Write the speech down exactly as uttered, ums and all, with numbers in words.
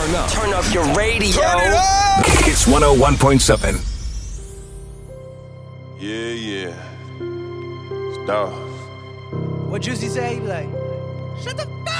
Turn up. Turn up your radio. Turn it up. It's one oh one point seven. Yeah, yeah. Stuff. What Juicy say? He be like, shut the